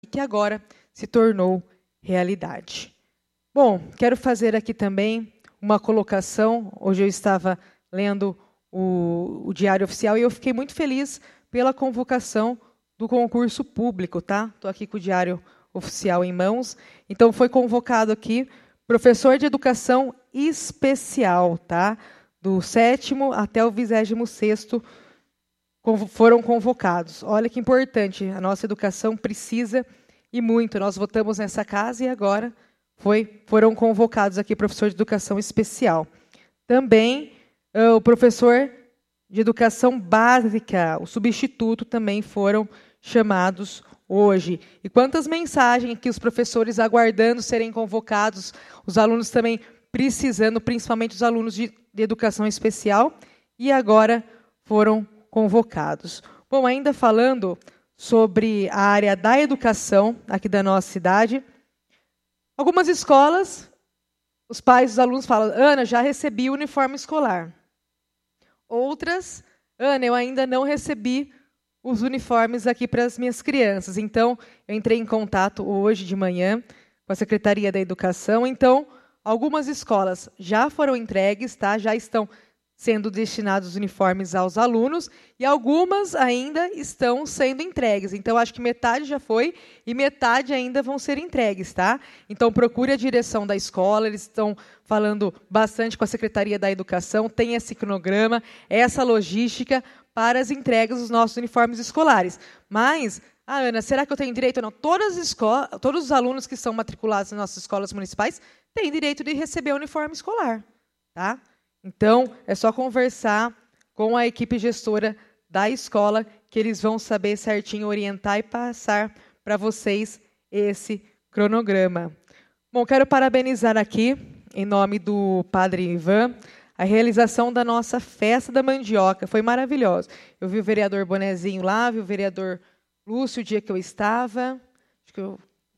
e que agora se tornou realidade. Bom, quero fazer aqui também uma colocação. Hoje eu estava lendo o Diário Oficial e eu fiquei muito feliz pela convocação do concurso público, tá? Estou aqui com o Diário Oficial em mãos. Então, foi convocado aqui professor de educação especial, tá? Do 7º até o 26º foram convocados. Olha que importante, a nossa educação precisa e muito. Nós votamos nessa casa e agora foram convocados aqui professor de educação especial. Também o professor de educação básica, o substituto, também foram chamados hoje. E quantas mensagens que os professores aguardando serem convocados, os alunos também precisando, principalmente os alunos de educação especial, e agora foram convocados. Bom, ainda falando sobre a área da educação aqui da nossa cidade, algumas escolas, os pais dos alunos falam: Ana, já recebi o uniforme escolar. Outras: Ana, eu ainda não recebi os uniformes aqui para as minhas crianças. Então, eu entrei em contato hoje de manhã com a Secretaria da Educação. Então, algumas escolas já foram entregues, tá? Já estão sendo destinados os uniformes aos alunos, e algumas ainda estão sendo entregues. Então, acho que metade já foi e metade ainda vão ser entregues, tá? Então, procure a direção da escola, eles estão falando bastante com a Secretaria da Educação, tem esse cronograma, essa logística para as entregas dos nossos uniformes escolares. Mas, Ana, será que eu tenho direito ou não? Todos os alunos que são matriculados nas nossas escolas municipais têm direito de receber o uniforme escolar, tá? Então, é só conversar com a equipe gestora da escola, que eles vão saber certinho orientar e passar para vocês esse cronograma. Bom, quero parabenizar aqui, em nome do Padre Ivan, a realização da nossa festa da mandioca. Foi maravilhosa. Eu vi o vereador Bonezinho lá, vi o vereador Lúcio, o dia que eu estava, acho que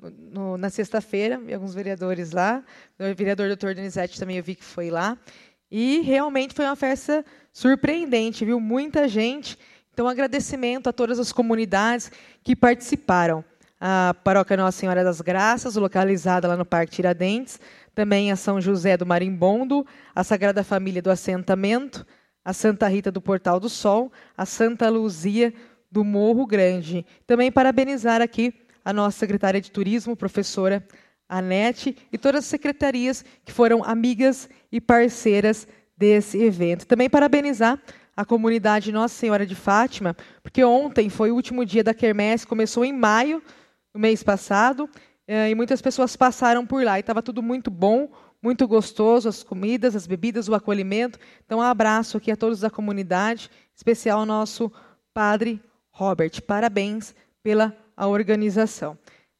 na sexta-feira, vi alguns vereadores lá, o vereador doutor Donizete também eu vi que foi lá. E realmente foi uma festa surpreendente, viu? Muita gente. Então, agradecimento a todas as comunidades que participaram. A Paróquia Nossa Senhora das Graças, localizada lá no Parque Tiradentes, também a São José do Marimbondo, a Sagrada Família do Assentamento, a Santa Rita do Portal do Sol, a Santa Luzia do Morro Grande. Também parabenizar aqui a nossa secretária de Turismo, professora Anete, e todas as secretarias que foram amigas e parceiras desse evento. Também parabenizar a comunidade Nossa Senhora de Fátima, porque ontem foi o último dia da quermesse, começou em maio, no mês passado, e muitas pessoas passaram por lá, e estava tudo muito bom, muito gostoso, as comidas, as bebidas, o acolhimento. Então, um abraço aqui a todos da comunidade, em especial ao nosso Padre Robert. Parabéns pela organização.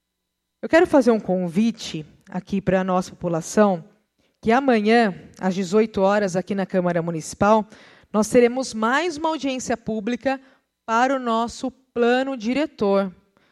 Eu quero fazer um convite aqui para a nossa população, que amanhã, às 18 horas, aqui na Câmara Municipal, nós teremos mais uma audiência pública para o nosso plano diretor.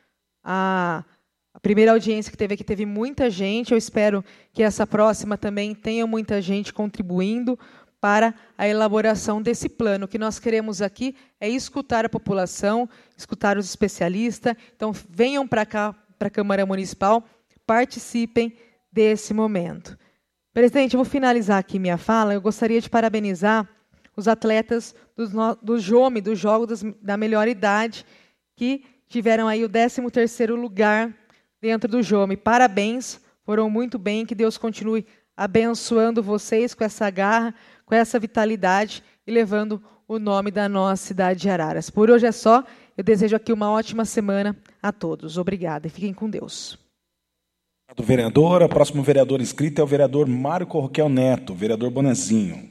A primeira audiência que teve aqui teve muita gente, eu espero que essa próxima também tenha muita gente contribuindo para a elaboração desse plano. O que nós queremos aqui é escutar a população, escutar os especialistas. Então, venham para cá, para a Câmara Municipal, participem desse momento. Presidente, eu vou finalizar aqui minha fala. Eu gostaria de parabenizar os atletas do JOME, dos Jogos da Melhor Idade, que tiveram aí o 13º lugar dentro do JOME. Parabéns, foram muito bem, que Deus continue abençoando vocês com essa garra, com essa vitalidade e levando o nome da nossa cidade de Araras. Por hoje é só. Eu desejo aqui uma ótima semana a todos. Obrigada e fiquem com Deus. Do vereador, o próximo vereador inscrito é o vereador Mário Corroquel Neto, vereador Bonezinho.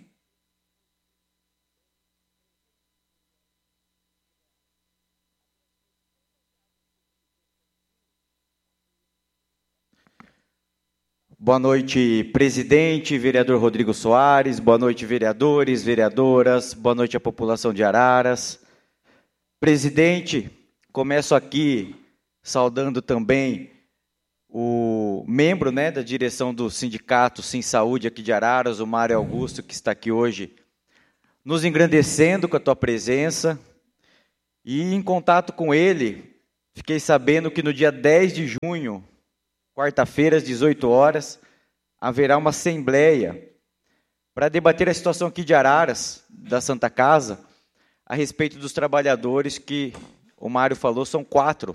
Boa noite, presidente, vereador Rodrigo Soares, boa noite, vereadores, vereadoras, boa noite à população de Araras. Presidente, começo aqui saudando também o membro, da direção do sindicato Sim Saúde aqui de Araras, o Mário Augusto, que está aqui hoje, nos engrandecendo com a tua presença, e em contato com ele, fiquei sabendo que no dia 10 de junho, quarta-feira, às 18 horas, haverá uma assembleia para debater a situação aqui de Araras, da Santa Casa, a respeito dos trabalhadores que o Mário falou, são quatro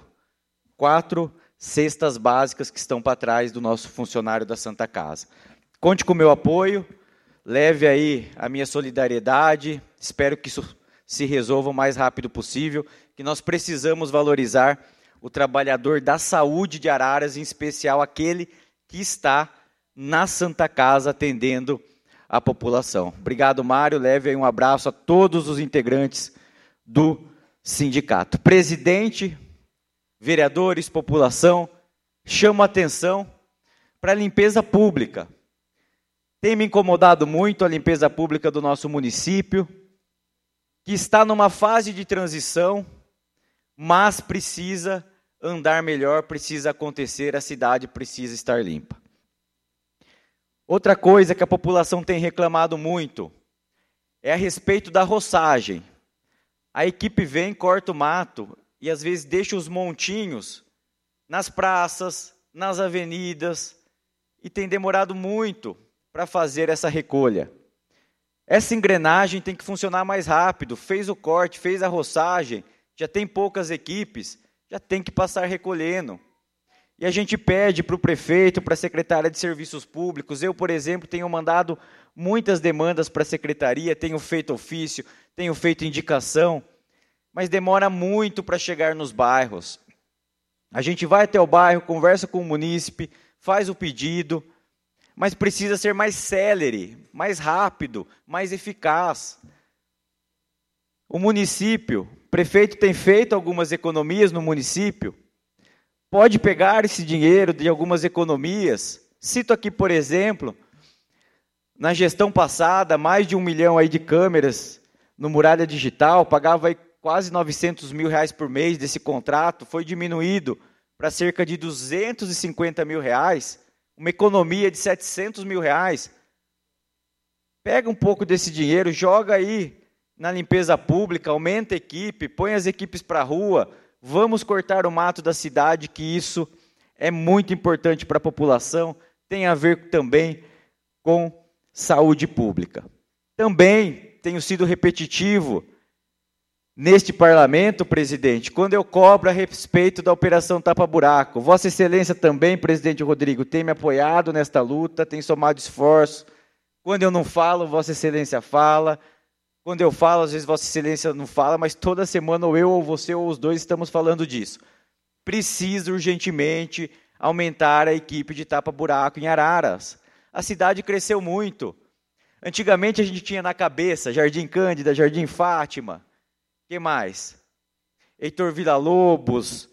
cestas básicas que estão para trás do nosso funcionário da Santa Casa. Conte com o meu apoio, leve aí a minha solidariedade, espero que isso se resolva o mais rápido possível, que nós precisamos valorizar o trabalhador da saúde de Araras, em especial aquele que está na Santa Casa atendendo a população. Obrigado, Mário, leve aí um abraço a todos os integrantes do sindicato. Presidente, vereadores, população, chamo a atenção para a limpeza pública. Tem me incomodado muito a limpeza pública do nosso município, que está numa fase de transição, mas precisa andar melhor, precisa acontecer, a cidade precisa estar limpa. Outra coisa que a população tem reclamado muito é a respeito da roçagem. A equipe vem, corta o mato e às vezes deixa os montinhos nas praças, nas avenidas, e tem demorado muito para fazer essa recolha. Essa engrenagem tem que funcionar mais rápido, fez o corte, fez a roçagem, já tem poucas equipes, já tem que passar recolhendo. E a gente pede para o prefeito, para a secretária de Serviços Públicos, eu, por exemplo, tenho mandado muitas demandas para a secretaria, tenho feito ofício, tenho feito indicação, mas demora muito para chegar nos bairros. A gente vai até o bairro, conversa com o munícipe, faz o pedido, mas precisa ser mais célere, mais rápido, mais eficaz. O município, o prefeito tem feito algumas economias no município, pode pegar esse dinheiro de algumas economias. Cito aqui, por exemplo, na gestão passada, mais de 1 milhão aí de câmeras no Muralha Digital, pagava aí quase 900 mil reais por mês desse contrato, foi diminuído para cerca de 250 mil reais, uma economia de 700 mil reais. Pega um pouco desse dinheiro, joga aí na limpeza pública, aumenta a equipe, põe as equipes para a rua, vamos cortar o mato da cidade, que isso é muito importante para a população, tem a ver também com saúde pública. Também tenho sido repetitivo neste parlamento, presidente, quando eu cobro a respeito da Operação Tapa Buraco. Vossa Excelência também, presidente Rodrigo, tem me apoiado nesta luta, tem somado esforço. Quando eu não falo, Vossa Excelência fala. Quando eu falo, às vezes Vossa Excelência não fala, mas toda semana ou eu ou você ou os dois estamos falando disso. Precisa urgentemente aumentar a equipe de tapa-buraco em Araras. A cidade cresceu muito. Antigamente a gente tinha na cabeça Jardim Cândida, Jardim Fátima, que mais? Heitor Villa-Lobos,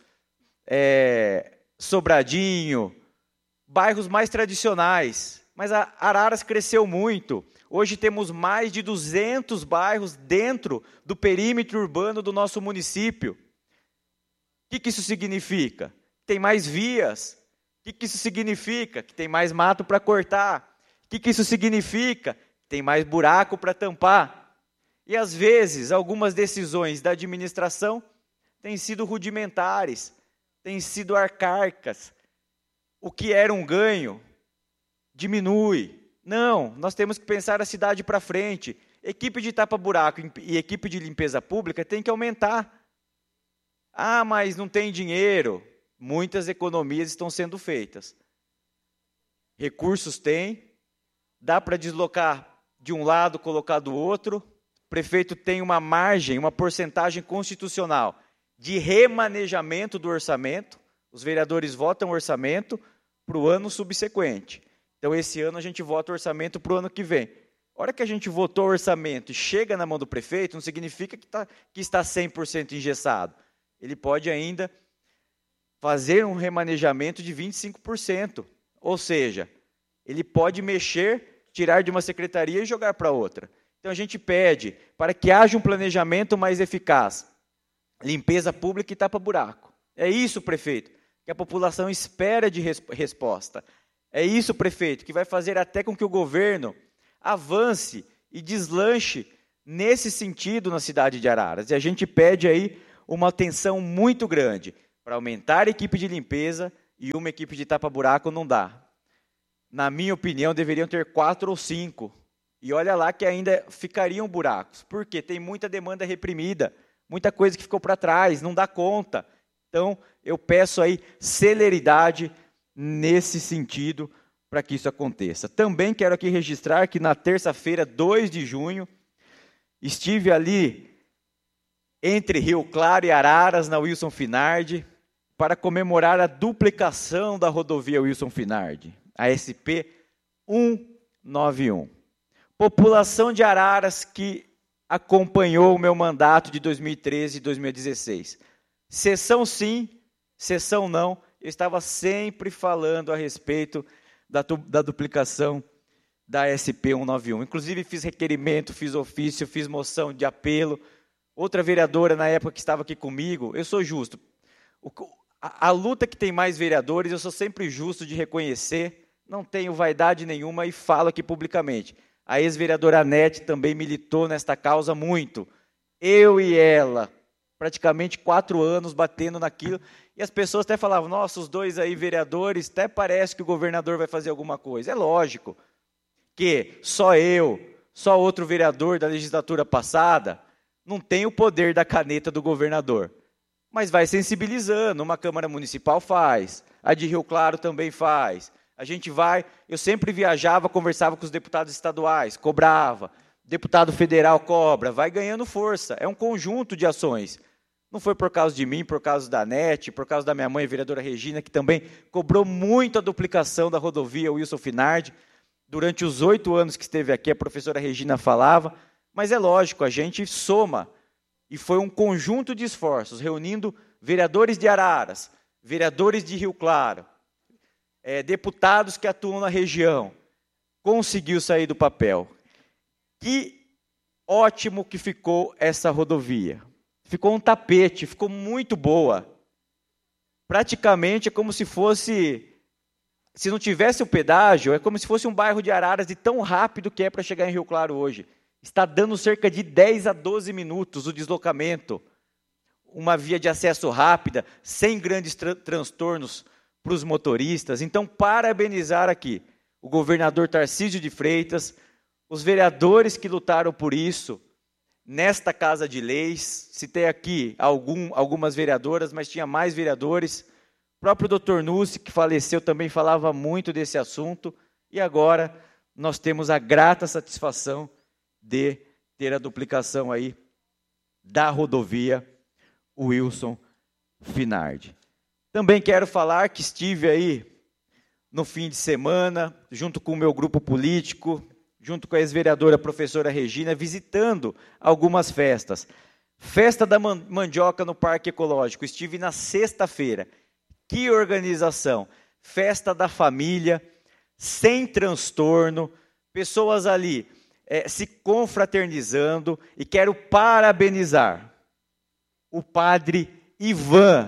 Sobradinho, bairros mais tradicionais. Mas a Araras cresceu muito. Hoje temos mais de 200 bairros dentro do perímetro urbano do nosso município. O que isso significa? Tem mais vias. O que isso significa? Que tem mais mato para cortar. O que isso significa? Tem mais buraco para tampar. E às vezes, algumas decisões da administração têm sido rudimentares, têm sido arcaicas. O que era um ganho diminui. Não, nós temos que pensar a cidade para frente. Equipe de tapa-buraco e equipe de limpeza pública tem que aumentar. Ah, mas não tem dinheiro. Muitas economias estão sendo feitas. Recursos tem, dá para deslocar de um lado, colocar do outro. O prefeito tem uma margem, uma porcentagem constitucional de remanejamento do orçamento. Os vereadores votam o orçamento para o ano subsequente. Então, esse ano a gente vota o orçamento para o ano que vem. A hora que a gente votou o orçamento e chega na mão do prefeito, não significa que está 100% engessado. Ele pode ainda fazer um remanejamento de 25%. Ou seja, ele pode mexer, tirar de uma secretaria e jogar para outra. Então, a gente pede para que haja um planejamento mais eficaz. Limpeza pública e tapa-buraco. É isso, prefeito, que a população espera de resposta. É isso, prefeito, que vai fazer até com que o governo avance e deslanche nesse sentido na cidade de Araras. E a gente pede aí uma atenção muito grande. Para aumentar a equipe de limpeza e uma equipe de tapa-buraco não dá. Na minha opinião, deveriam ter 4 ou 5. E olha lá que ainda ficariam buracos. Por quê? Tem muita demanda reprimida, muita coisa que ficou para trás, não dá conta. Então, eu peço aí celeridade nesse sentido para que isso aconteça. Também quero aqui registrar que na terça-feira, 2 de junho, estive ali entre Rio Claro e Araras, na Wilson Finardi, para comemorar a duplicação da rodovia Wilson Finardi, a SP 191. População de Araras que acompanhou o meu mandato de 2013 e 2016. Sessão sim, sessão não, eu estava sempre falando a respeito da duplicação da SP 191. Inclusive fiz requerimento, fiz ofício, fiz moção de apelo. Outra vereadora na época que estava aqui comigo, eu sou justo. A luta que tem mais vereadores, eu sou sempre justo de reconhecer, não tenho vaidade nenhuma e falo aqui publicamente. A ex-vereadora Anete também militou nesta causa muito. Eu e ela, praticamente 4 anos batendo naquilo, e as pessoas até falavam, nossa, os dois aí vereadores, até parece que o governador vai fazer alguma coisa. É lógico que só eu, só outro vereador da legislatura passada, não tem o poder da caneta do governador. Mas vai sensibilizando, uma Câmara Municipal faz, a de Rio Claro também faz. A gente vai, eu sempre viajava, conversava com os deputados estaduais, cobrava, deputado federal cobra, vai ganhando força, é um conjunto de ações. Não foi por causa de mim, por causa da NET, por causa da minha mãe, a vereadora Regina, que também cobrou muito a duplicação da rodovia Wilson Finardi. Durante os 8 anos que esteve aqui, a professora Regina falava, mas é lógico, a gente soma. E foi um conjunto de esforços, reunindo vereadores de Araras, vereadores de Rio Claro, deputados que atuam na região, conseguiu sair do papel. Que ótimo que ficou essa rodovia. Ficou um tapete, ficou muito boa. Praticamente é como se fosse, se não tivesse o pedágio, é como se fosse um bairro de Araras de tão rápido que é para chegar em Rio Claro hoje. Está dando cerca de 10 a 12 minutos o deslocamento. Uma via de acesso rápida, sem grandes transtornos para os motoristas. Então, parabenizar aqui o governador Tarcísio de Freitas, os vereadores que lutaram por isso, nesta Casa de Leis. Citei aqui algumas vereadoras, mas tinha mais vereadores. O próprio doutor Nussi, que faleceu, também falava muito desse assunto. E agora nós temos a grata satisfação de ter a duplicação aí da rodovia Wilson Finardi. Também quero falar que estive aí no fim de semana, junto com o meu grupo político, junto com a ex-vereadora professora Regina, visitando algumas festas. Festa da Mandioca no Parque Ecológico, estive na sexta-feira. Que organização! Festa da família, sem transtorno, pessoas ali se confraternizando, e quero parabenizar o padre Ivan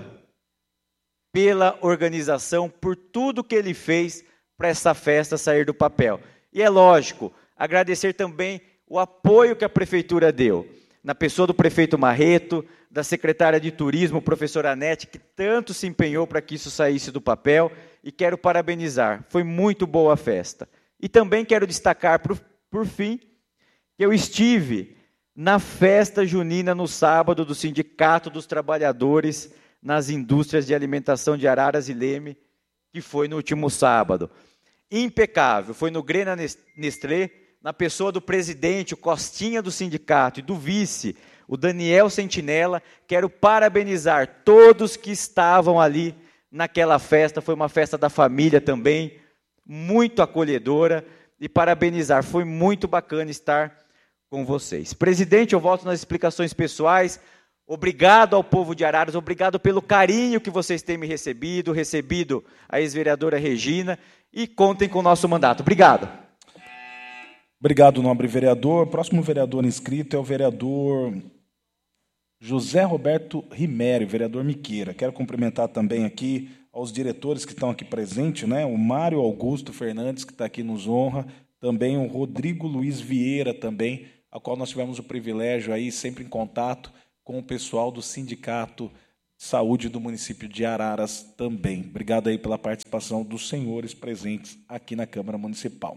pela organização, por tudo que ele fez para essa festa sair do papel. E é lógico, agradecer também o apoio que a prefeitura deu, na pessoa do prefeito Marreto, da secretária de turismo, professora Anete, que tanto se empenhou para que isso saísse do papel, e quero parabenizar, foi muito boa a festa. E também quero destacar, por fim, que eu estive na festa junina no sábado do Sindicato dos Trabalhadores nas Indústrias de Alimentação de Araras e Leme, que foi no último sábado. Impecável, foi no Grena Nestlé, na pessoa do presidente, o Costinha do sindicato, e do vice, o Daniel Sentinella. Quero parabenizar todos que estavam ali naquela festa, foi uma festa da família também, muito acolhedora, e parabenizar, foi muito bacana estar com vocês. Presidente, eu volto nas explicações pessoais. Obrigado ao povo de Araras, obrigado pelo carinho que vocês têm me recebido a ex-vereadora Regina, e contem com o nosso mandato. Obrigado. Obrigado, nobre vereador. O próximo vereador inscrito é o vereador José Roberto Rimério, vereador Miqueira. Quero cumprimentar também aqui aos diretores que estão aqui presentes, né? O Mário Augusto Fernandes, que está aqui nos honra, também o Rodrigo Luiz Vieira também, a qual nós tivemos o privilégio aí, sempre em contato com o pessoal do Sindicato Saúde do município de Araras também. Obrigado aí pela participação dos senhores presentes aqui na Câmara Municipal.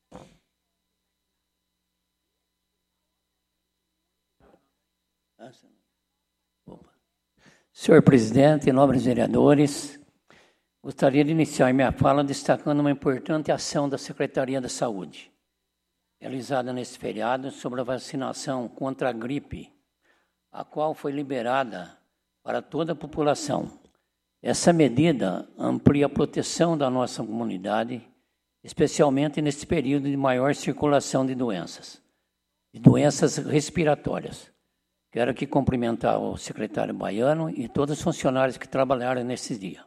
Senhor presidente, nobres vereadores, gostaria de iniciar minha fala destacando uma importante ação da Secretaria da Saúde, realizada neste feriado sobre a vacinação contra a gripe, a qual foi liberada para toda a população. Essa medida amplia a proteção da nossa comunidade, especialmente neste período de maior circulação de doenças respiratórias. Quero aqui cumprimentar o secretário Baiano e todos os funcionários que trabalharam nesse dia.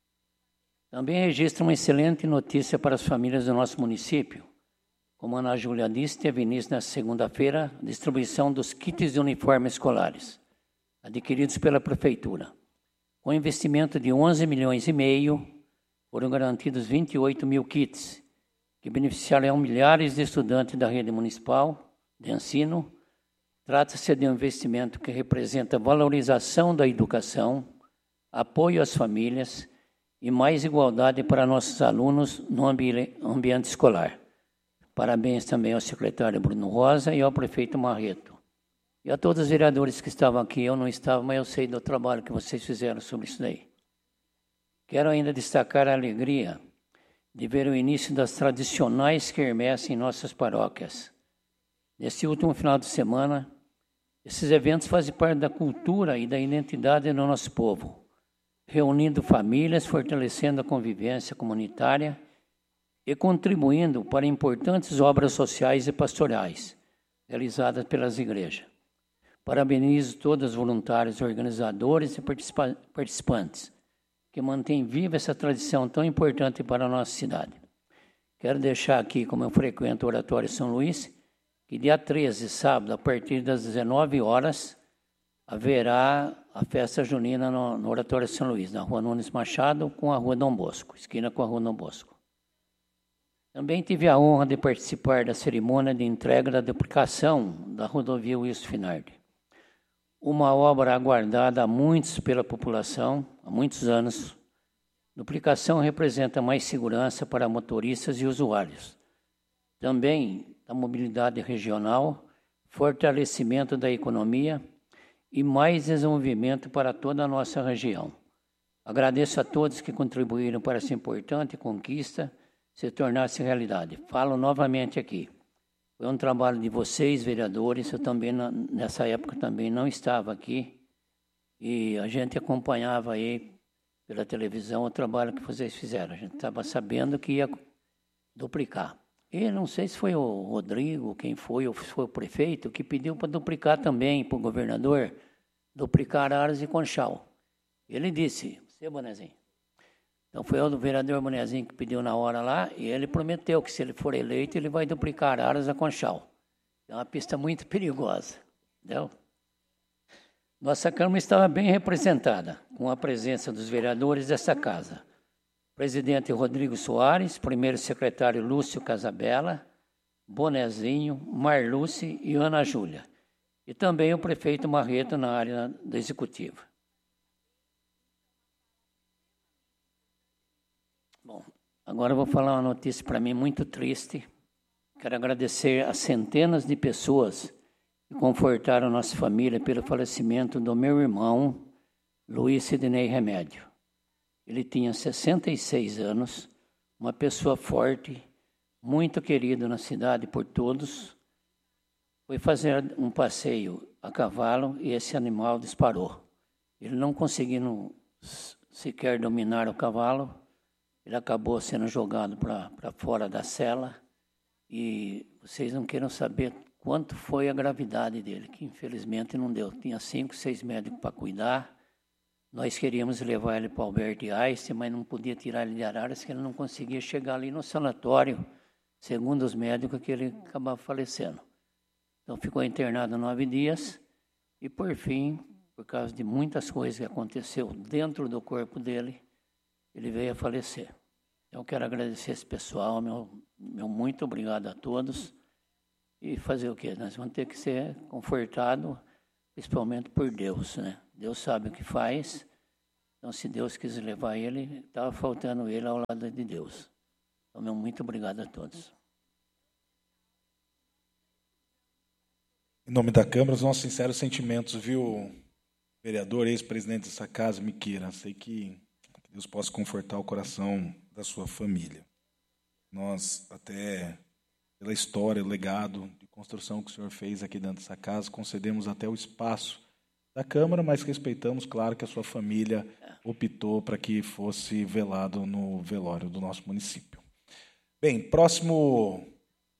Também registro uma excelente notícia para as famílias do nosso município. Como a Ana Júlia disse, teve início na segunda-feira a distribuição dos kits de uniformes escolares, adquiridos pela Prefeitura. Com investimento de 11,5 milhões, foram garantidos 28 mil kits, que beneficiarão milhares de estudantes da rede municipal de ensino. Trata-se de um investimento que representa valorização da educação, apoio às famílias e mais igualdade para nossos alunos no ambiente escolar. Parabéns também ao secretário Bruno Rosa e ao prefeito Marreto. E a todos os vereadores que estavam aqui, eu não estava, mas eu sei do trabalho que vocês fizeram sobre isso daí. Quero ainda destacar a alegria de ver o início das tradicionais quermesses em nossas paróquias. Nesse último final de semana, esses eventos fazem parte da cultura e da identidade do nosso povo, reunindo famílias, fortalecendo a convivência comunitária e contribuindo para importantes obras sociais e pastorais realizadas pelas igrejas. Parabenizo todos os voluntários, organizadores e participantes que mantêm viva essa tradição tão importante para a nossa cidade. Quero deixar aqui, como eu frequento o Oratório São Luís, que dia 13, sábado, a partir das 19 horas, haverá a festa junina no Oratório São Luís, na Rua Nunes Machado, com a Rua Dom Bosco, esquina com a Rua Dom Bosco. Também tive a honra de participar da cerimônia de entrega da duplicação da rodovia Wilson Finardi. Uma obra aguardada há muitos pela população, há muitos anos. Duplicação representa mais segurança para motoristas e usuários. Também da mobilidade regional, fortalecimento da economia e mais desenvolvimento para toda a nossa região. Agradeço a todos que contribuíram para essa importante conquista se tornasse realidade. Falo novamente aqui. Foi um trabalho de vocês, vereadores. Eu também, nessa época, também não estava aqui. E a gente acompanhava aí pela televisão o trabalho que vocês fizeram. A gente estava sabendo que ia duplicar. E não sei se foi o Rodrigo, quem foi, ou se foi o prefeito, que pediu para duplicar também para o governador, duplicar Araras e Conchal. Ele disse, você, Bonezinho. Então foi o vereador Bonezinho que pediu na hora lá, e ele prometeu que se ele for eleito, ele vai duplicar Araras a Conchal. É uma pista muito perigosa, entendeu? Nossa Câmara estava bem representada, com a presença dos vereadores dessa casa. Presidente Rodrigo Soares, primeiro secretário Lúcio Casabella, Bonezinho, Marluce e Ana Júlia. E também o prefeito Marreto na área da executiva. Bom, agora eu vou falar uma notícia para mim muito triste. Quero agradecer a centenas de pessoas que confortaram nossa família pelo falecimento do meu irmão, Luiz Sidney Remédio. Ele tinha 66 anos, uma pessoa forte, muito querido na cidade por todos. Foi fazer um passeio a cavalo e esse animal disparou. Ele não conseguindo sequer dominar o cavalo, ele acabou sendo jogado para fora da cela. E vocês não queiram saber quanto foi a gravidade dele, que infelizmente não deu. Tinha 5, 6 médicos para cuidar. Nós queríamos levar ele para o Albert Einstein, mas não podia tirar ele de Araras, que ele não conseguia chegar ali no sanatório, segundo os médicos, que ele acabava falecendo. Então ficou internado 9 dias e, por fim, por causa de muitas coisas que aconteceu dentro do corpo dele, ele veio a falecer. Eu quero agradecer esse pessoal, meu muito obrigado a todos. E fazer o quê? Nós vamos ter que ser confortados, principalmente por Deus, né? Deus sabe o que faz, Então, se Deus quiser levar ele, estava faltando ele ao lado de Deus. Então, meu muito obrigado a todos. Em nome da Câmara, os nossos sinceros sentimentos, viu, vereador, ex-presidente dessa casa, Miqueira. Sei que Deus possa confortar o coração da sua família. Nós, até pela história, o legado de construção que o senhor fez aqui dentro dessa casa, concedemos até o espaço da Câmara, mas respeitamos, claro, que a sua família optou para que fosse velado no velório do nosso município. Bem, próximo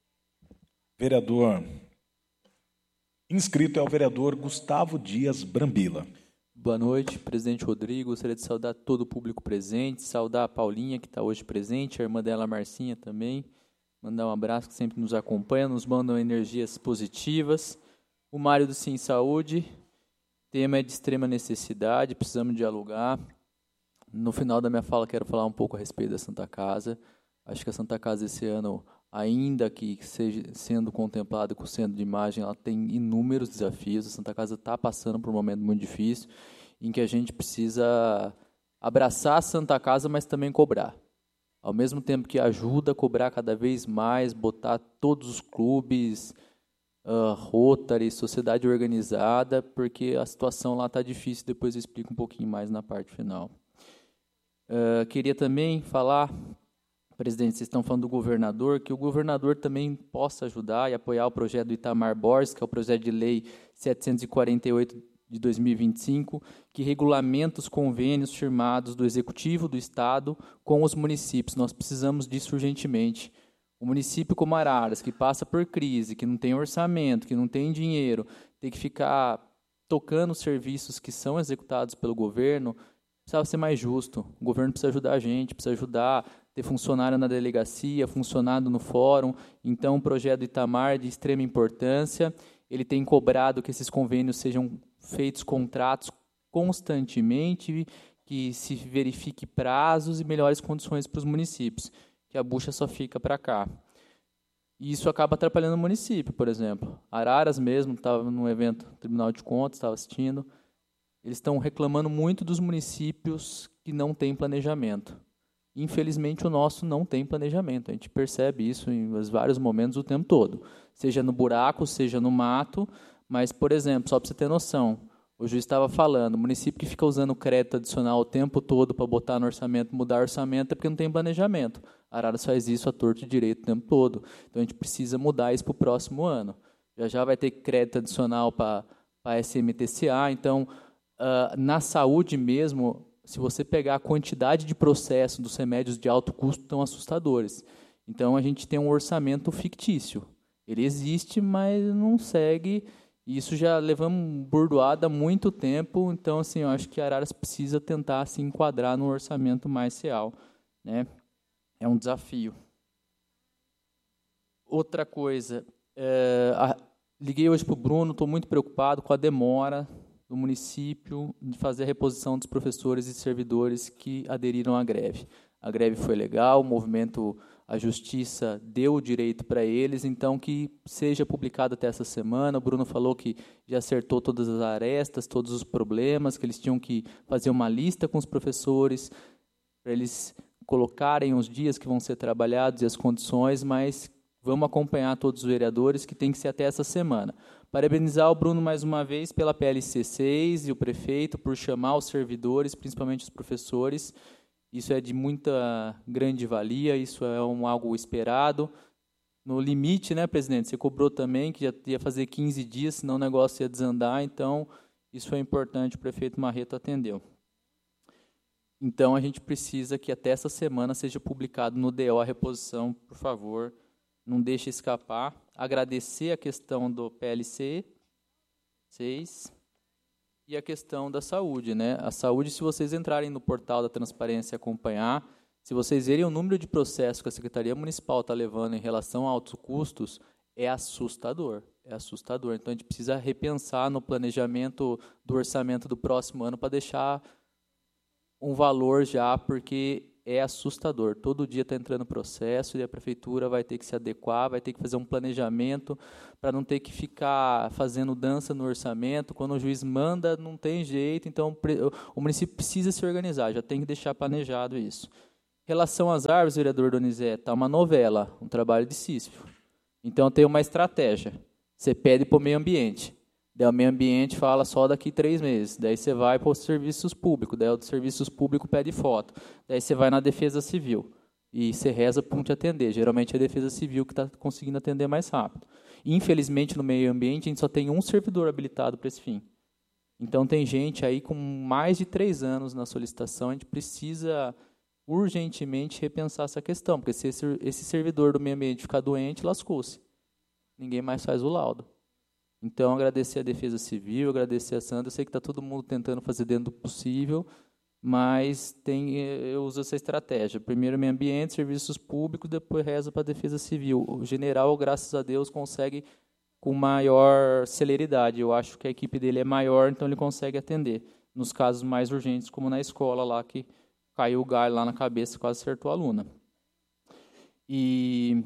vereador inscrito é o vereador Gustavo Dias Brambila. Boa noite, presidente Rodrigo. Gostaria de saudar todo o público presente, saudar a Paulinha, que está hoje presente, a irmã dela, Marcinha, também. Mandar um abraço, que sempre nos acompanha, nos mandam energias positivas. O Mário do Sim Saúde, tema é de extrema necessidade, precisamos dialogar. No final da minha fala, quero falar um pouco a respeito da Santa Casa. Acho que a Santa Casa esse ano, ainda que seja sendo contemplada com o centro de imagem, ela tem inúmeros desafios. A Santa Casa está passando por um momento muito difícil, em que a gente precisa abraçar a Santa Casa, mas também cobrar. Ao mesmo tempo que ajuda a cobrar cada vez mais, botar todos os clubes, Rotary, sociedade organizada, porque a situação lá está difícil, depois eu explico um pouquinho mais na parte final. Queria também falar, presidente, vocês estão falando do governador, que o governador também possa ajudar e apoiar o projeto do Itamar Borges, que é o projeto de lei 748 de 2025, que regulamenta os convênios firmados do Executivo do Estado com os municípios. Nós precisamos disso urgentemente. O município como Araras, que passa por crise, que não tem orçamento, que não tem dinheiro, tem que ficar tocando os serviços que são executados pelo governo, precisava ser mais justo. O governo precisa ajudar a gente, precisa ajudar, ter funcionário na delegacia, funcionário no fórum. Então, o projeto do Itamar é de extrema importância. Ele tem cobrado que esses convênios sejam feitos contratos constantemente, que se verifique prazos e melhores condições para os municípios, que a bucha só fica para cá. E isso acaba atrapalhando o município, por exemplo. Araras mesmo, estava num evento do Tribunal de Contas, estava assistindo, eles estão reclamando muito dos municípios que não têm planejamento. Infelizmente, o nosso não tem planejamento. A gente percebe isso em vários momentos o tempo todo. Seja no buraco, seja no mato. Mas, por exemplo, só para você ter noção, o juiz estava falando, o município que fica usando crédito adicional o tempo todo para botar no orçamento, mudar o orçamento, é porque não tem planejamento. Araras faz isso à torto e direito o tempo todo. Então, a gente precisa mudar isso para o próximo ano. Já vai ter crédito adicional para a SMTCA. Então, na saúde mesmo, se você pegar a quantidade de processos dos remédios de alto custo, estão assustadores. Então, a gente tem um orçamento fictício. Ele existe, mas não segue. E isso já levamos bordoada há muito tempo. Então, assim, eu acho que a Araras precisa tentar se enquadrar no orçamento mais real, né? É um desafio. Outra coisa, liguei hoje para o Bruno, estou muito preocupado com a demora do município de fazer a reposição dos professores e servidores que aderiram à greve. A greve foi legal, o movimento, a justiça deu o direito para eles, então que seja publicado até essa semana. O Bruno falou que já acertou todas as arestas, todos os problemas, que eles tinham que fazer uma lista com os professores, para eles colocarem os dias que vão ser trabalhados e as condições, mas vamos acompanhar todos os vereadores, que tem que ser até essa semana. Parabenizar o Bruno mais uma vez pela PLC 6 e o prefeito por chamar os servidores, principalmente os professores. Isso é de muita grande valia, isso é algo esperado. No limite, né, presidente, você cobrou também que já ia fazer 15 dias, senão o negócio ia desandar, então isso é importante, o prefeito Marreto atendeu. Então, a gente precisa que até essa semana seja publicado no DO a reposição, por favor, não deixe escapar. Agradecer a questão do PLC 6 e a questão da saúde, né? A saúde, se vocês entrarem no portal da transparência e acompanhar, se vocês verem o número de processos que a Secretaria Municipal está levando em relação a altos custos, é assustador, é assustador. Então, a gente precisa repensar no planejamento do orçamento do próximo ano para deixar um valor já, porque é assustador. Todo dia está entrando processo e a prefeitura vai ter que se adequar, vai ter que fazer um planejamento para não ter que ficar fazendo dança no orçamento. Quando o juiz manda, não tem jeito. Então, o município precisa se organizar, já tem que deixar planejado isso. Em relação às árvores, vereador Donizete, está uma novela, um trabalho de Sísifo. Então, tem uma estratégia. Você pede para o meio ambiente. Daí o meio ambiente fala só daqui 3 meses. Daí você vai para os serviços públicos. Daí o serviços público pede foto. Daí você vai na Defesa Civil. E você reza para um te atender. Geralmente é a Defesa Civil que está conseguindo atender mais rápido. Infelizmente, no meio ambiente, a gente só tem um servidor habilitado para esse fim. Então, tem gente aí com mais de 3 anos na solicitação. A gente precisa urgentemente repensar essa questão. Porque se esse servidor do meio ambiente ficar doente, lascou-se. Ninguém mais faz o laudo. Então, agradecer a Defesa Civil, agradecer a Sandra. Eu sei que está todo mundo tentando fazer dentro do possível, mas eu uso essa estratégia. Primeiro, meio ambiente, serviços públicos, depois reza para a Defesa Civil. O general, graças a Deus, consegue com maior celeridade. Eu acho que a equipe dele é maior, então ele consegue atender. Nos casos mais urgentes, como na escola lá, que caiu o galho lá na cabeça e quase acertou a aluna. E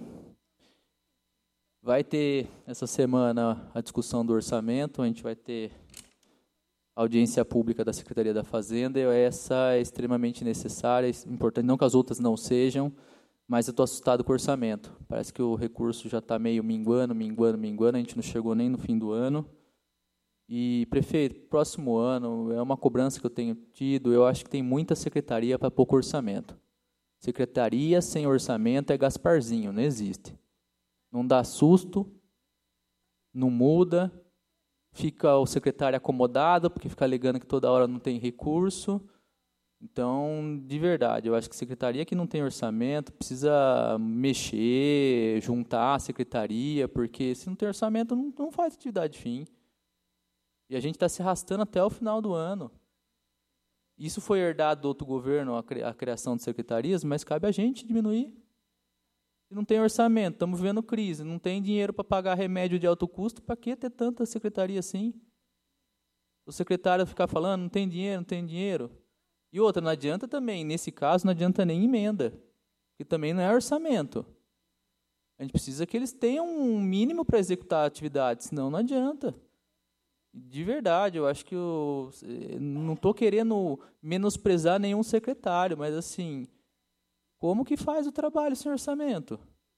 vai ter, essa semana, a discussão do orçamento, a gente vai ter audiência pública da Secretaria da Fazenda, e essa é extremamente necessária, é importante, não que as outras não sejam, mas eu estou assustado com o orçamento. Parece que o recurso já está meio minguando, a gente não chegou nem no fim do ano. E, prefeito, próximo ano, é uma cobrança que eu tenho tido, eu acho que tem muita secretaria para pouco orçamento. Secretaria sem orçamento é Gasparzinho, não existe. Não dá susto, não muda, fica o secretário acomodado, porque fica alegando que toda hora não tem recurso. Então, de verdade, eu acho que secretaria que não tem orçamento precisa mexer, juntar a secretaria, porque se não tem orçamento não faz atividade fim. E a gente está se arrastando até o final do ano. Isso foi herdado do outro governo, a criação de secretarias, mas cabe a gente diminuir. Não tem orçamento, estamos vivendo crise, não tem dinheiro para pagar remédio de alto custo, para que ter tanta secretaria assim? O secretário ficar falando, não tem dinheiro. E outra, não adianta também, nesse caso, não adianta nem emenda, que também não é orçamento. A gente precisa que eles tenham um mínimo para executar a atividade, senão não adianta. De verdade, eu acho que não estou querendo menosprezar nenhum secretário, mas assim, como que faz o trabalho sem orçamento?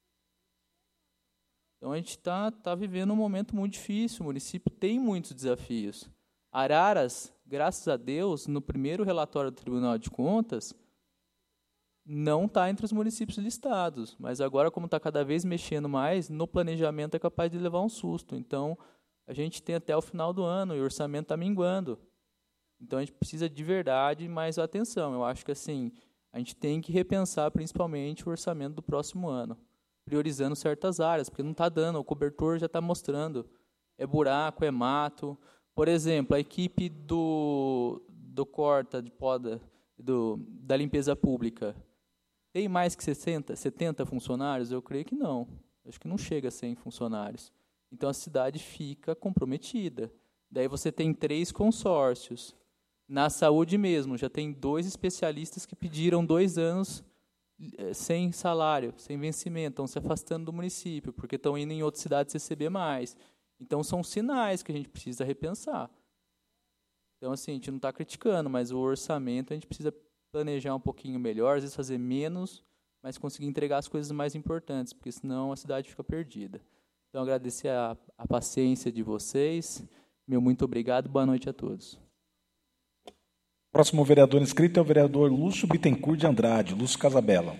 Então, a gente está vivendo um momento muito difícil, o município tem muitos desafios. Araras, graças a Deus, no primeiro relatório do Tribunal de Contas, não está entre os municípios listados, mas agora, como está cada vez mexendo mais, no planejamento é capaz de levar um susto. Então, a gente tem até o final do ano e o orçamento está minguando. Então, a gente precisa de verdade mais atenção. Eu acho que assim, a gente tem que repensar principalmente o orçamento do próximo ano, priorizando certas áreas, porque não está dando, o cobertor já está mostrando. É buraco, é mato. Por exemplo, a equipe do corta, de poda, da limpeza pública, tem mais que 70 funcionários? Eu creio que não. Acho que não chega a 100 funcionários. Então, a cidade fica comprometida. Daí você tem 3 consórcios. Na saúde mesmo, já tem 2 especialistas que pediram 2 anos sem salário, sem vencimento, estão se afastando do município, porque estão indo em outras cidades receber mais. Então, são sinais que a gente precisa repensar. Então, assim, a gente não está criticando, mas o orçamento a gente precisa planejar um pouquinho melhor, às vezes fazer menos, mas conseguir entregar as coisas mais importantes, porque senão a cidade fica perdida. Então, agradecer a paciência de vocês. Meu muito obrigado. Boa noite a todos. Próximo vereador inscrito é o vereador Lúcio Bittencourt de Andrade. Lúcio Casabella.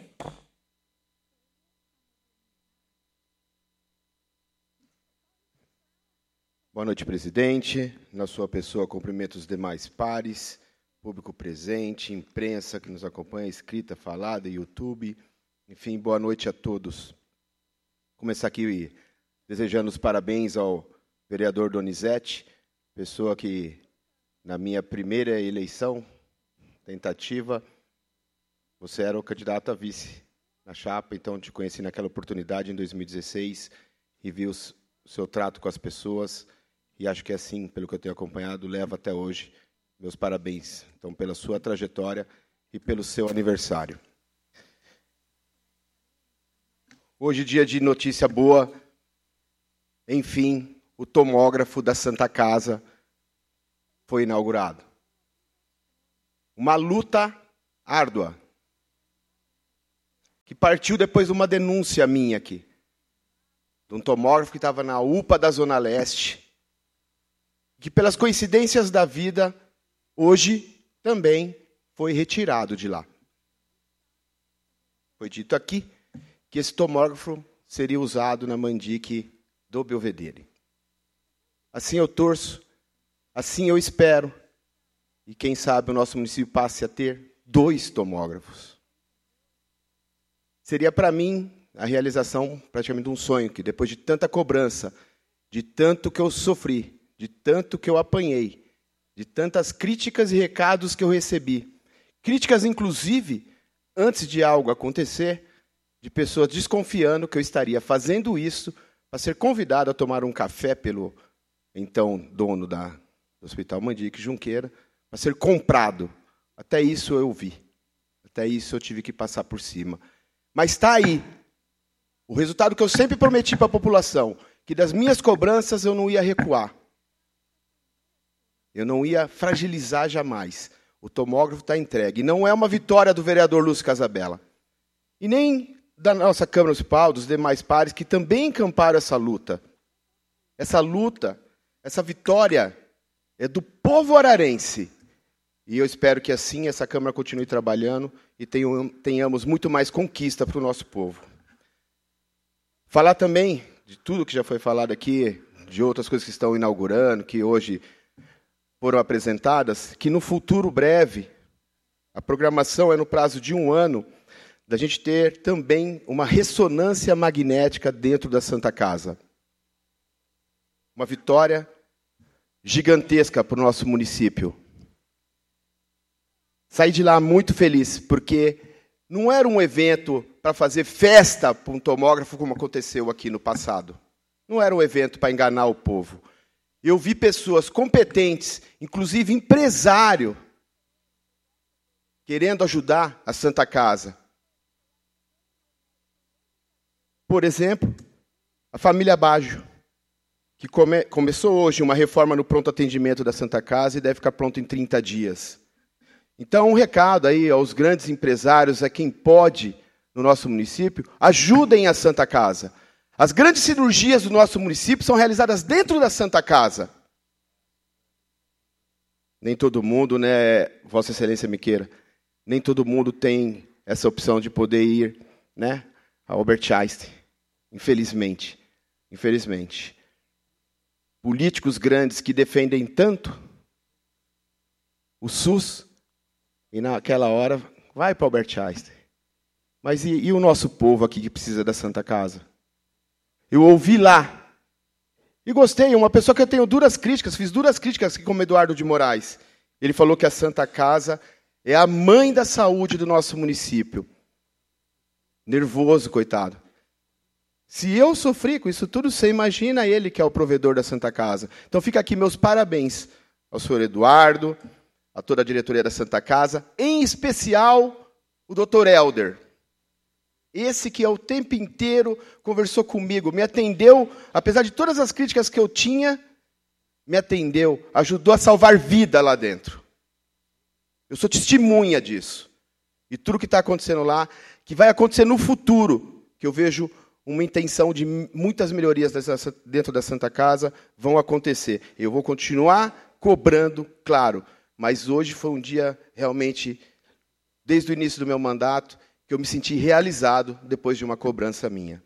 Boa noite, presidente. Na sua pessoa, cumprimento os demais pares, público presente, imprensa que nos acompanha, escrita, falada, YouTube. Enfim, boa noite a todos. Vou começar aqui desejando os parabéns ao vereador Donizete, pessoa que, na minha primeira eleição, tentativa, você era o candidato a vice na chapa, então te conheci naquela oportunidade, em 2016, e vi o seu trato com as pessoas, e acho que assim, pelo que eu tenho acompanhado, leva até hoje. Meus parabéns, então, pela sua trajetória e pelo seu aniversário. Hoje, dia de notícia boa. Enfim, o tomógrafo da Santa Casa foi inaugurado. Uma luta árdua, que partiu depois de uma denúncia minha aqui, de um tomógrafo que estava na UPA da Zona Leste, que pelas coincidências da vida, hoje também foi retirado de lá. Foi dito aqui que esse tomógrafo seria usado na Mandique do Belvedere. Assim eu torço, assim eu espero, e quem sabe o nosso município passe a ter 2 tomógrafos. Seria para mim a realização praticamente de um sonho, que depois de tanta cobrança, de tanto que eu sofri, de tanto que eu apanhei, de tantas críticas e recados que eu recebi, críticas inclusive, antes de algo acontecer, de pessoas desconfiando que eu estaria fazendo isso para ser convidado a tomar um café pelo então dono do Hospital Mandique, Junqueira, para ser comprado. Até isso eu vi. Até isso eu tive que passar por cima. Mas está aí o resultado que eu sempre prometi para a população, que das minhas cobranças eu não ia recuar. Eu não ia fragilizar jamais. O tomógrafo está entregue. E não é uma vitória do vereador Lúcio Casabella. E nem da nossa Câmara Municipal, dos demais pares, que também encamparam essa luta. Essa luta, essa vitória é do povo ararense. E eu espero que assim essa Câmara continue trabalhando e tenhamos muito mais conquista para o nosso povo. Falar também de tudo que já foi falado aqui, de outras coisas que estão inaugurando, que hoje foram apresentadas, que no futuro breve, a programação é no prazo de 1 ano, da gente ter também uma ressonância magnética dentro da Santa Casa. Uma vitória gigantesca para o nosso município. Saí de lá muito feliz, porque não era um evento para fazer festa para um tomógrafo, como aconteceu aqui no passado. Não era um evento para enganar o povo. Eu vi pessoas competentes, inclusive empresário, querendo ajudar a Santa Casa. Por exemplo, a família Baggio, que começou hoje uma reforma no pronto atendimento da Santa Casa e deve ficar pronto em 30 dias. Então, um recado aí aos grandes empresários, a quem pode no nosso município, ajudem a Santa Casa. As grandes cirurgias do nosso município são realizadas dentro da Santa Casa. Nem todo mundo, né, Vossa Excelência Miqueira, nem todo mundo tem essa opção de poder ir, né, a Albert Einstein. Infelizmente. Infelizmente. Políticos grandes que defendem tanto o SUS, e naquela hora vai para Albert Einstein. Mas e o nosso povo aqui que precisa da Santa Casa? Eu ouvi lá. E gostei, uma pessoa que eu tenho duras críticas, fiz duras críticas aqui como Eduardo de Moraes. Ele falou que a Santa Casa é a mãe da saúde do nosso município. Nervoso, coitado. Se eu sofri com isso tudo, você imagina ele que é o provedor da Santa Casa. Então fica aqui meus parabéns ao senhor Eduardo, a toda a diretoria da Santa Casa, em especial o doutor Helder. Esse que o tempo inteiro conversou comigo, me atendeu, apesar de todas as críticas que eu tinha, me atendeu, ajudou a salvar vida lá dentro. Eu sou testemunha disso. E tudo que está acontecendo lá, que vai acontecer no futuro, que eu vejo uma intenção de muitas melhorias dentro da Santa Casa, vão acontecer. Eu vou continuar cobrando, claro, mas hoje foi um dia realmente, desde o início do meu mandato, que eu me senti realizado depois de uma cobrança minha.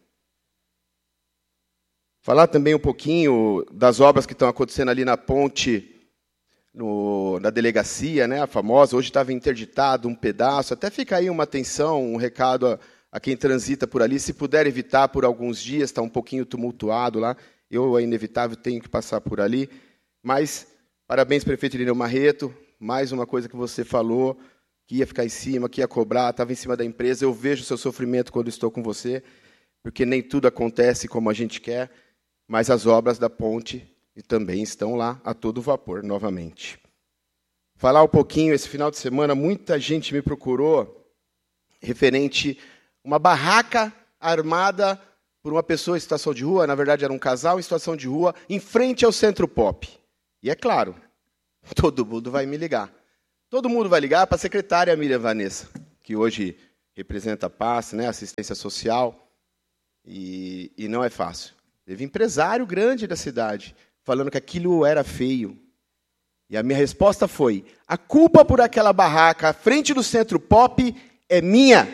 Falar também um pouquinho das obras que estão acontecendo ali na ponte, na delegacia, né, a famosa. Hoje estava interditado um pedaço. Até fica aí uma atenção, um recado a quem transita por ali. Se puder evitar por alguns dias, está um pouquinho tumultuado lá. Eu, é inevitável, tenho que passar por ali. Mas, parabéns, prefeito Irineu Marreto. Mais uma coisa que você falou, que ia ficar em cima, que ia cobrar, estava em cima da empresa. Eu vejo o seu sofrimento quando estou com você, porque nem tudo acontece como a gente quer, mas as obras da ponte também estão lá a todo vapor, novamente. Falar um pouquinho, esse final de semana, muita gente me procurou referente a uma barraca armada por uma pessoa em situação de rua, na verdade era um casal em situação de rua, em frente ao Centro Pop. E é claro, todo mundo vai me ligar. Todo mundo vai ligar para a secretária Miriam Vanessa, que hoje representa a pasta, né, assistência social, e não é fácil. Teve empresário grande da cidade falando que aquilo era feio. E a minha resposta foi: a culpa por aquela barraca à frente do Centro Pop é minha.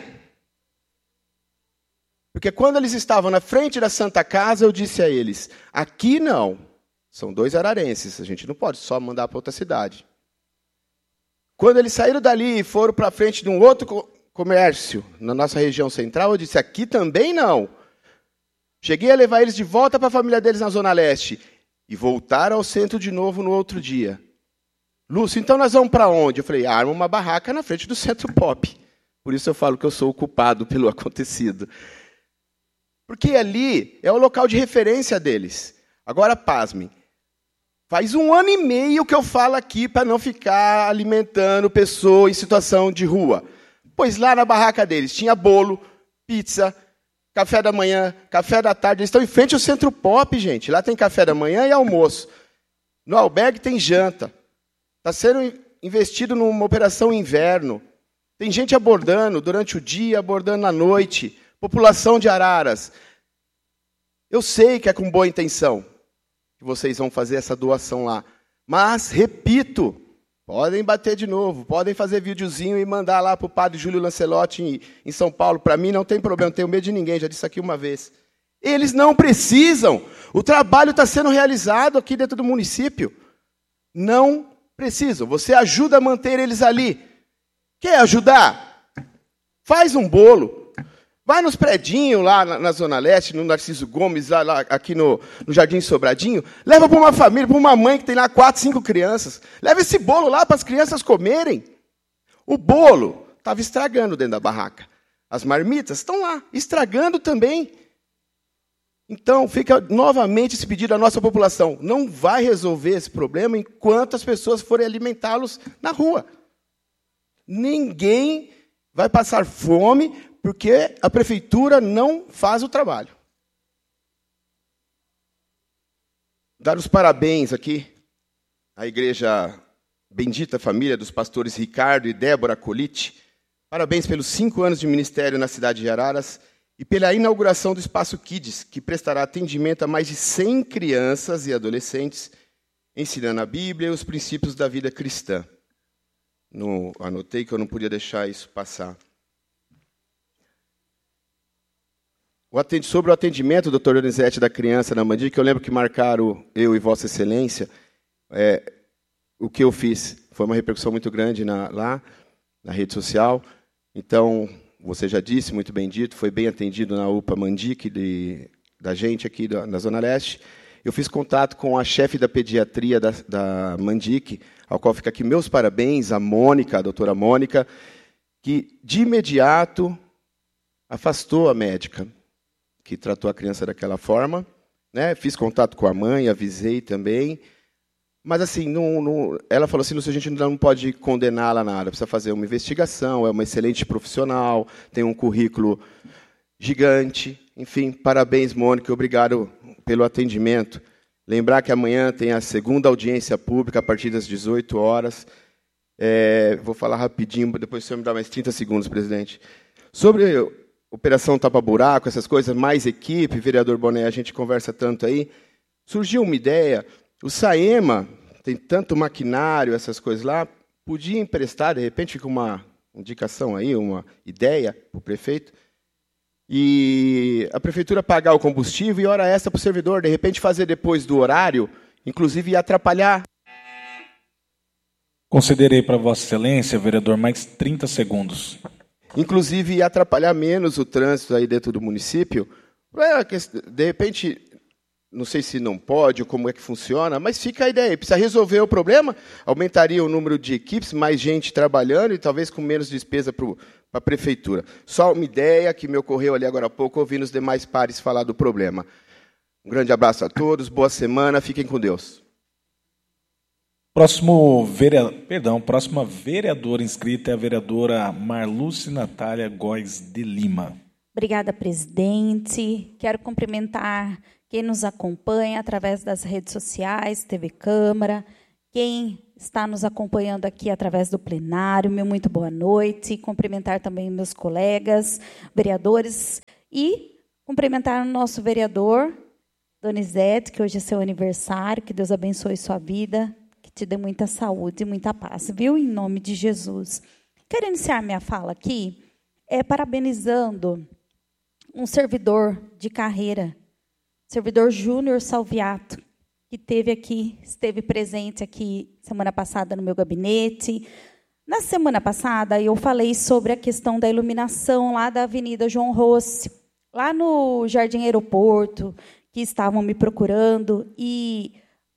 Porque quando eles estavam na frente da Santa Casa, eu disse a eles: aqui não. São 2 ararenses, a gente não pode só mandar para outra cidade. Quando eles saíram dali e foram para frente de um outro comércio na nossa região central, eu disse: aqui também não. Cheguei a levar eles de volta para a família deles na Zona Leste. E voltaram ao centro de novo no outro dia. Lúcio, então nós vamos para onde? Eu falei: arma uma barraca na frente do Centro Pop. Por isso eu falo que eu sou o culpado pelo acontecido. Porque ali é o local de referência deles. Agora, pasmem. Faz 1 ano e meio que eu falo aqui para não ficar alimentando pessoa em situação de rua. Pois lá na barraca deles tinha bolo, pizza, café da manhã, café da tarde. Eles estão em frente ao Centro Pop, gente. Lá tem café da manhã e almoço. No albergue tem janta. Está sendo investido numa operação inverno. Tem gente abordando durante o dia, abordando à noite. População de Araras. Eu sei que é com boa intenção que vocês vão fazer essa doação lá. Mas, repito, podem bater de novo, podem fazer videozinho e mandar lá para o padre Júlio Lancelotti em São Paulo. Para mim não tem problema, não tenho medo de ninguém, já disse aqui uma vez. Eles não precisam. O trabalho está sendo realizado aqui dentro do município. Não precisam. Você ajuda a manter eles ali. Quer ajudar? Faz um bolo. Vai nos predinhos lá na Zona Leste, no Narciso Gomes, lá aqui no Jardim Sobradinho. Leva para uma família, para uma mãe que tem lá 4, 5 crianças. Leva esse bolo lá para as crianças comerem. O bolo estava estragando dentro da barraca. As marmitas estão lá, estragando também. Então, fica novamente esse pedido à nossa população. Não vai resolver esse problema enquanto as pessoas forem alimentá-los na rua. Ninguém vai passar fome porque a prefeitura não faz o trabalho. Dar os parabéns aqui à Igreja Bendita Família dos pastores Ricardo e Débora Colite. Parabéns pelos 5 anos de ministério na cidade de Araras e pela inauguração do Espaço Kids, que prestará atendimento a mais de 100 crianças e adolescentes, ensinando a Bíblia e os princípios da vida cristã. Anotei que eu não podia deixar isso passar. Sobre o atendimento, doutor Donizete, da criança na Mandique, eu lembro que marcaram eu e Vossa Excelência. O que eu fiz foi uma repercussão muito grande lá na rede social. Então, você já disse, muito bem dito, foi bem atendido na UPA Mandique da gente aqui na Zona Leste. Eu fiz contato com a chefe da pediatria da Mandique, ao qual fica aqui meus parabéns, a Mônica, a doutora Mônica, que de imediato afastou a médica que tratou a criança daquela forma, né? Fiz contato com a mãe, avisei também, mas assim, ela falou assim: a gente não pode condená-la nada, precisa fazer uma investigação, é uma excelente profissional, tem um currículo gigante, enfim, parabéns, Mônica, obrigado pelo atendimento. Lembrar que amanhã tem a segunda audiência pública a partir das 18 horas. Vou falar rapidinho, depois o senhor me dá mais 30 segundos, presidente. Sobre operação tapa-buraco, essas coisas, mais equipe, vereador Boné, a gente conversa tanto aí. Surgiu uma ideia, o SAEMA tem tanto maquinário, essas coisas lá, podia emprestar, de repente, fica uma indicação aí, uma ideia para o prefeito, e a prefeitura pagar o combustível e hora extra para o servidor, de repente fazer depois do horário, inclusive ia atrapalhar. Concederei para Vossa Excelência, vereador, mais 30 segundos. Inclusive ia atrapalhar menos o trânsito aí dentro do município. De repente, não sei se não pode ou como é que funciona, mas fica a ideia. Precisa resolver o problema, aumentaria o número de equipes, mais gente trabalhando e talvez com menos despesa para a prefeitura. Só uma ideia que me ocorreu ali agora há pouco, ouvindo os demais pares falar do problema. Um grande abraço a todos, boa semana, fiquem com Deus. Próxima vereadora inscrita é a vereadora Marluce Natália Góes de Lima. Obrigada, presidente. Quero cumprimentar quem nos acompanha através das redes sociais, TV Câmara, quem está nos acompanhando aqui através do plenário, meu muito boa noite. Cumprimentar também meus colegas, vereadores, e cumprimentar o nosso vereador, Donizete, que hoje é seu aniversário, que Deus abençoe sua vida, que te dê muita saúde e muita paz, viu? Em nome de Jesus. Quero iniciar minha fala aqui parabenizando um servidor de carreira, servidor Júnior Salviato, que esteve presente aqui semana passada no meu gabinete. Na semana passada, eu falei sobre a questão da iluminação lá da Avenida João Rossi, lá no Jardim Aeroporto, que estavam me procurando, e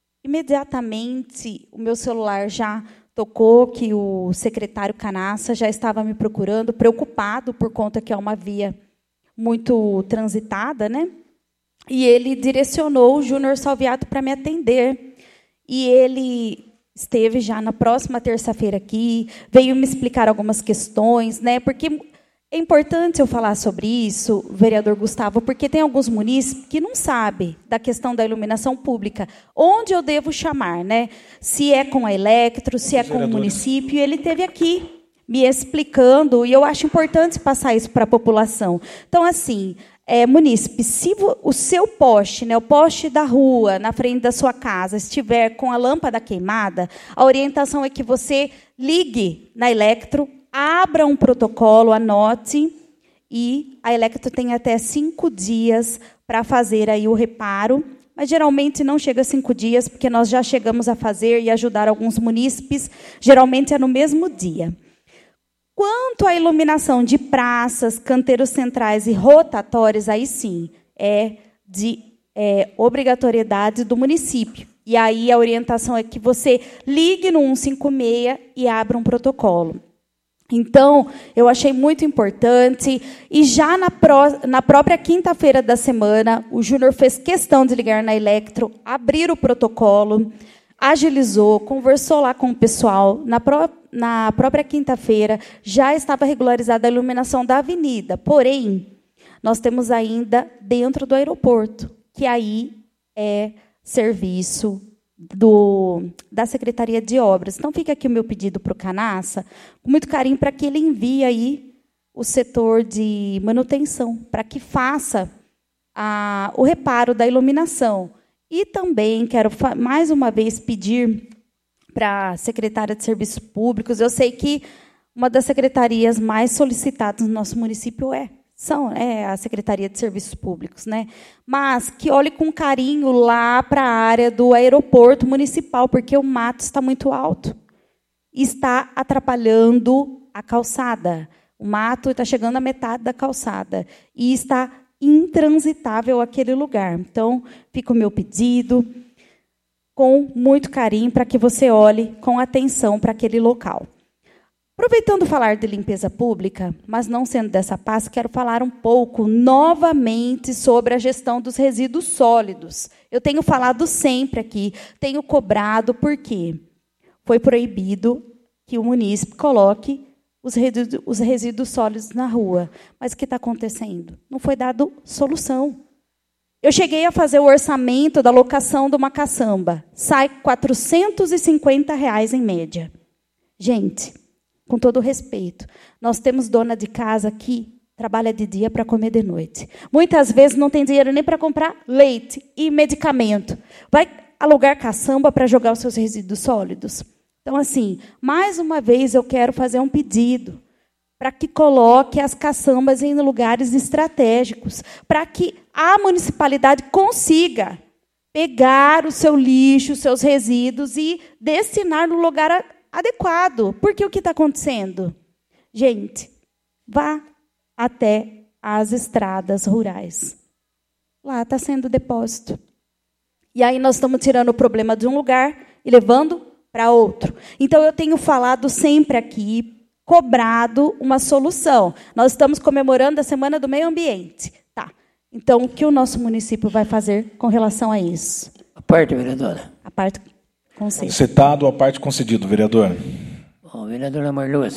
imediatamente o meu celular já tocou que o secretário Canassa já estava me procurando, preocupado por conta que é uma via muito transitada, né? E ele direcionou o Júnior Salviato para me atender. E ele esteve já na próxima terça-feira aqui, veio me explicar algumas questões, né? Porque é importante eu falar sobre isso, vereador Gustavo, porque tem alguns munícipes que não sabem da questão da iluminação pública. Onde eu devo chamar, né? Se é com a Electro, se é com o município. E ele esteve aqui me explicando, e eu acho importante passar isso para a população. Então, assim, munícipe, se o seu poste, né, o poste da rua, na frente da sua casa, estiver com a lâmpada queimada, a orientação é que você ligue na Electro, abra um protocolo, anote, e a Electro tem até 5 dias para fazer aí o reparo, mas geralmente não chega a 5 dias, porque nós já chegamos a fazer e ajudar alguns munícipes, geralmente é no mesmo dia. Quanto à iluminação de praças, canteiros centrais e rotatórios, aí sim, é de obrigatoriedade do município. E aí a orientação é que você ligue no 156 e abra um protocolo. Então, eu achei muito importante, e já na própria quinta-feira da semana, o Júnior fez questão de ligar na Electro, abrir o protocolo, agilizou, conversou lá com o pessoal. Na própria quinta-feira, já estava regularizada a iluminação da avenida. Porém, nós temos ainda dentro do aeroporto, que aí é serviço da Secretaria de Obras. Então, fica aqui o meu pedido para o Canassa, com muito carinho, para que ele envie aí o setor de manutenção, para que faça o reparo da iluminação. E também quero, mais uma vez, pedir para a secretária de Serviços Públicos, eu sei que uma das secretarias mais solicitadas no nosso município é a Secretaria de Serviços Públicos, né? Mas que olhe com carinho lá para a área do aeroporto municipal, porque o mato está muito alto e está atrapalhando a calçada. O mato está chegando à metade da calçada e está intransitável aquele lugar. Então, fica o meu pedido, com muito carinho, para que você olhe com atenção para aquele local. Aproveitando falar de limpeza pública, mas não sendo dessa pasta, quero falar um pouco, novamente, sobre a gestão dos resíduos sólidos. Eu tenho falado sempre aqui, tenho cobrado, porque foi proibido que o munícipe coloque os resíduos sólidos na rua. Mas o que está acontecendo? Não foi dado solução. Eu cheguei a fazer o orçamento da locação de uma caçamba. Sai R$ 450 em média. Gente, com todo respeito, nós temos dona de casa que trabalha de dia para comer de noite. Muitas vezes não tem dinheiro nem para comprar leite e medicamento. Vai alugar caçamba para jogar os seus resíduos sólidos? Então, assim, mais uma vez eu quero fazer um pedido para que coloque as caçambas em lugares estratégicos, para que a municipalidade consiga pegar o seu lixo, os seus resíduos e destinar no lugar adequado. Porque o que está acontecendo? Gente, vá até as estradas rurais. Lá está sendo depósito. E aí nós estamos tirando o problema de um lugar e levando para outro. Então, eu tenho falado sempre aqui, cobrado uma solução. Nós estamos comemorando a Semana do Meio Ambiente. Tá. Então, o que o nosso município vai fazer com relação a isso? A parte, vereadora. A parte concedida. Citado, a parte concedida, vereador. Bom, vereadora Marluce,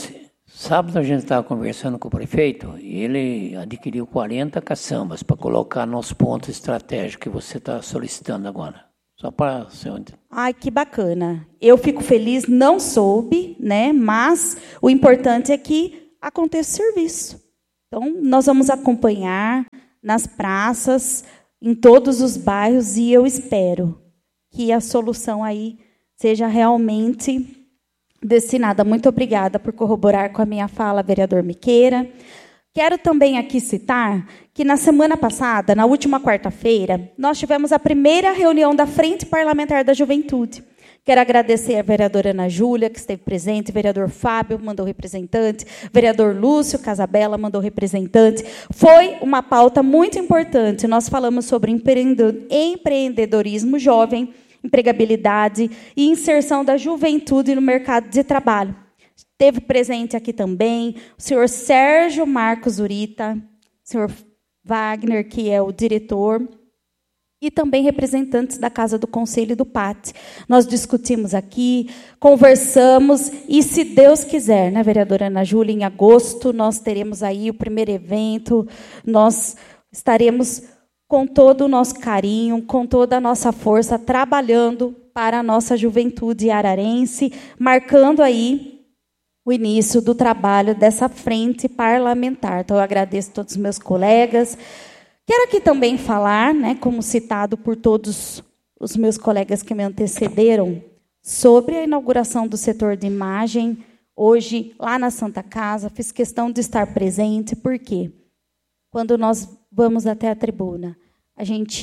Sábado a gente estava conversando com o prefeito e ele adquiriu 40 caçambas para colocar nos pontos estratégicos que você está solicitando agora. Só para ser onde. Ai, que bacana. Eu fico feliz, não soube, né? Mas o importante é que aconteça o serviço. Então, nós vamos acompanhar nas praças, em todos os bairros, e eu espero que a solução aí seja realmente destinada. Muito obrigada por corroborar com a minha fala, vereador Miqueira. Quero também aqui citar que na semana passada, na última quarta-feira, nós tivemos a primeira reunião da Frente Parlamentar da Juventude. Quero agradecer a vereadora Ana Júlia, que esteve presente, o vereador Fábio mandou representante, o vereador Lúcio Casabella mandou representante. Foi uma pauta muito importante. Nós falamos sobre empreendedorismo jovem, empregabilidade e inserção da juventude no mercado de trabalho. Esteve presente aqui também o senhor Sérgio Marcos Zurita, o senhor Wagner, que é o diretor, e também representantes da Casa do Conselho e do PAT. Nós discutimos aqui, conversamos, e se Deus quiser, né, vereadora Ana Júlia, em agosto nós teremos aí o primeiro evento, nós estaremos com todo o nosso carinho, com toda a nossa força, trabalhando para a nossa juventude ararense, marcando aí o início do trabalho dessa frente parlamentar. Então, eu agradeço a todos os meus colegas. Quero aqui também falar, né, como citado por todos os meus colegas que me antecederam, sobre a inauguração do setor de imagem, hoje, lá na Santa Casa. Fiz questão de estar presente, porque quando nós vamos até a tribuna, a gente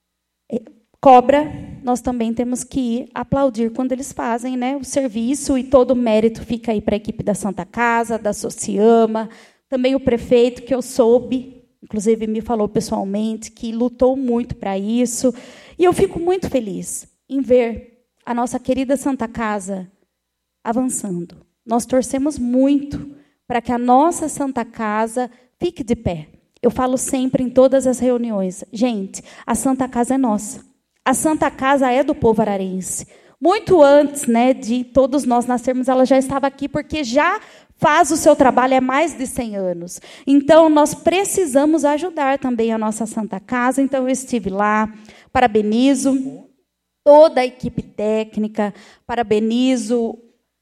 cobra, nós também temos que ir aplaudir quando eles fazem, né, o serviço, e todo o mérito fica aí para a equipe da Santa Casa, da Sociama, também o prefeito, que eu soube, inclusive me falou pessoalmente, que lutou muito para isso, e eu fico muito feliz em ver a nossa querida Santa Casa avançando. Nós torcemos muito para que a nossa Santa Casa fique de pé. Eu falo sempre em todas as reuniões, gente, a Santa Casa é nossa. A Santa Casa é do povo ararense. Muito antes, né, de todos nós nascermos, ela já estava aqui, porque já faz o seu trabalho há mais de 100 anos. Então, nós precisamos ajudar também a nossa Santa Casa. Então, eu estive lá, parabenizo toda a equipe técnica, parabenizo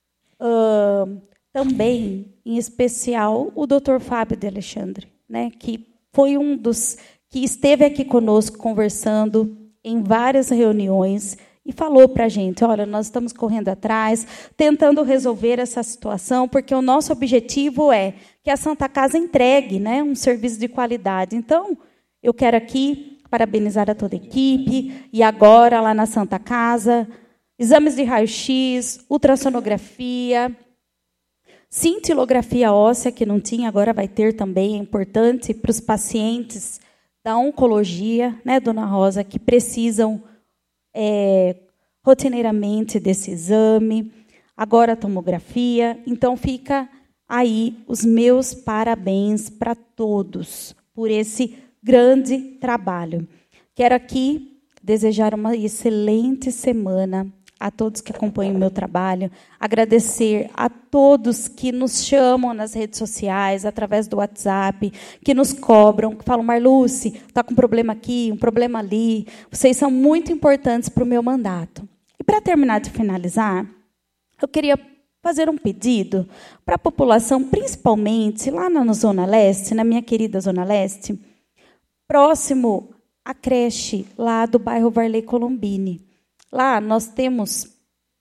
também, em especial, o doutor Fábio de Alexandre, né, que foi um dos que esteve aqui conosco conversando em várias reuniões e falou para a gente, olha, nós estamos correndo atrás, tentando resolver essa situação, porque o nosso objetivo é que a Santa Casa entregue, né, um serviço de qualidade. Então, eu quero aqui parabenizar a toda a equipe, e agora, lá na Santa Casa, exames de raio-x, ultrassonografia, cintilografia óssea, que não tinha, agora vai ter também, é importante para os pacientes da oncologia, né, dona Rosa, que precisam rotineiramente desse exame, agora a tomografia. Então, fica aí os meus parabéns para todos por esse grande trabalho. Quero aqui desejar uma excelente semana a todos que acompanham o meu trabalho, agradecer a todos que nos chamam nas redes sociais, através do WhatsApp, que nos cobram, que falam, Marluce, está com um problema aqui, um problema ali. Vocês são muito importantes para o meu mandato. E, para terminar de finalizar, eu queria fazer um pedido para a população, principalmente lá na Zona Leste, na minha querida Zona Leste, próximo à creche lá do bairro Varley Colombini. Lá nós temos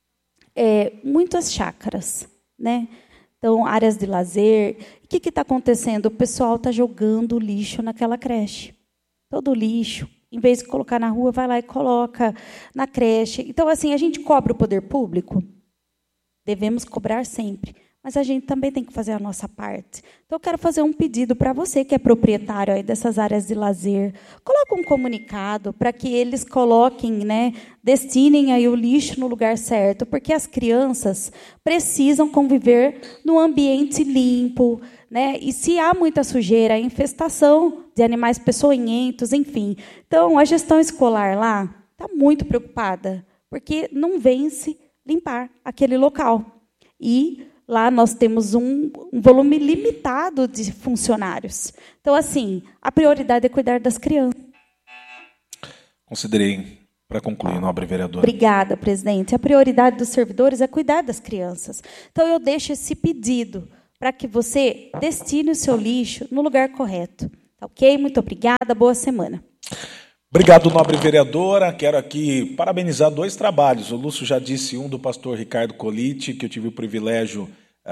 muitas chácaras, né? Então, áreas de lazer. O que está acontecendo? O pessoal está jogando lixo naquela creche. Todo lixo, em vez de colocar na rua, vai lá e coloca na creche. Então, assim, a gente cobra o poder público? Devemos cobrar sempre. Mas a gente também tem que fazer a nossa parte. Então, eu quero fazer um pedido para você, que é proprietário aí dessas áreas de lazer. Coloca um comunicado para que eles coloquem, né, destinem aí o lixo no lugar certo, porque as crianças precisam conviver num ambiente limpo, né? E se há muita sujeira, a infestação de animais peçonhentos, enfim. Então, a gestão escolar lá está muito preocupada, porque não vence limpar aquele local. E lá nós temos um volume limitado de funcionários. Então, assim, a prioridade é cuidar das crianças. Considerei, para concluir, nobre vereadora. Obrigada, presidente. A prioridade dos servidores é cuidar das crianças. Então, eu deixo esse pedido para que você destine o seu lixo no lugar correto. Tá ok? Muito obrigada. Boa semana. Obrigado, nobre vereadora. Quero aqui parabenizar 2 trabalhos. O Lúcio já disse um do pastor Ricardo Colite, que eu tive o privilégio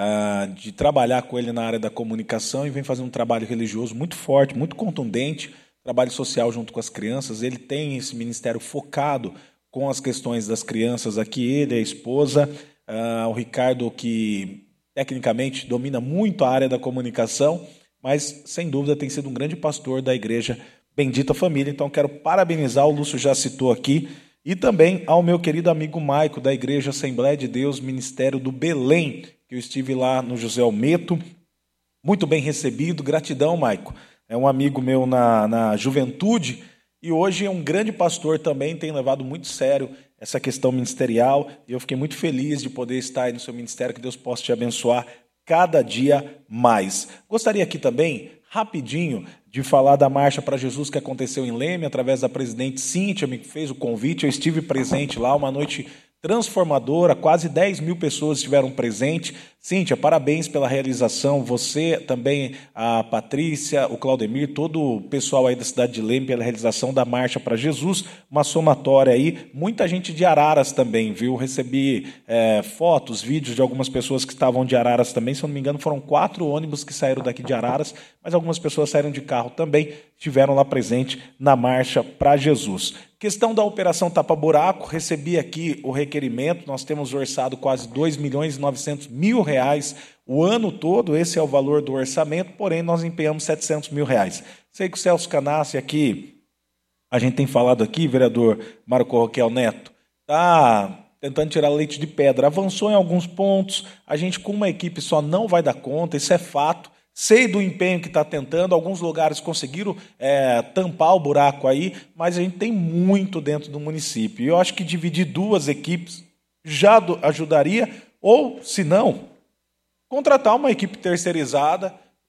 de trabalhar com ele na área da comunicação e vem fazendo um trabalho religioso muito forte, muito contundente, trabalho social junto com as crianças. Ele tem esse ministério focado com as questões das crianças aqui, ele, a esposa, o Ricardo, que tecnicamente domina muito a área da comunicação, mas, sem dúvida, tem sido um grande pastor da Igreja Bendita Família. Então, quero parabenizar, o Lúcio já citou aqui, e também ao meu querido amigo Maico, da Igreja Assembleia de Deus, Ministério do Belém, que eu estive lá no José Almeto, muito bem recebido. Gratidão, Maico. É um amigo meu na juventude e hoje é um grande pastor também, tem levado muito sério essa questão ministerial, e eu fiquei muito feliz de poder estar aí no seu ministério, que Deus possa te abençoar cada dia mais. Gostaria aqui também, rapidinho, de falar da Marcha para Jesus que aconteceu em Leme, através da presidente Cíntia, me fez o convite, eu estive presente lá, uma noite transformadora, quase 10 mil pessoas estiveram presentes. Cíntia, parabéns pela realização, você também, a Patrícia, o Claudemir, todo o pessoal aí da cidade de Leme, pela realização da Marcha para Jesus, uma somatória aí, muita gente de Araras também, viu? Recebi fotos, vídeos de algumas pessoas que estavam de Araras também, se eu não me engano foram 4 ônibus que saíram daqui de Araras, mas algumas pessoas saíram de carro também, estiveram lá presente na Marcha para Jesus. Questão da Operação Tapa Buraco, recebi aqui o requerimento, nós temos orçado quase R$2.900.000 o ano todo, esse é o valor do orçamento, porém nós empenhamos R$700.000. Sei que o Celso Canassi aqui, a gente tem falado aqui, vereador Marco Roquel Neto, está tentando tirar leite de pedra, avançou em alguns pontos, a gente com uma equipe só não vai dar conta, isso é fato. Sei do empenho que está tentando, alguns lugares conseguiram tampar o buraco aí, mas a gente tem muito dentro do município. E eu acho que dividir 2 equipes já ajudaria, ou, se não, contratar uma equipe terceirizada,